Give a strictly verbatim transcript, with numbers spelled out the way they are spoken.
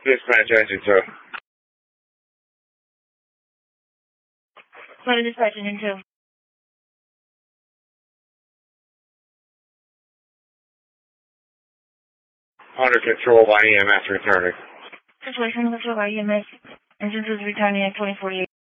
Dispatch engine two. Flight dispatch engine two. Under control by E M S returning. Situation control by E M S. Engine two is returning at twenty forty-eight.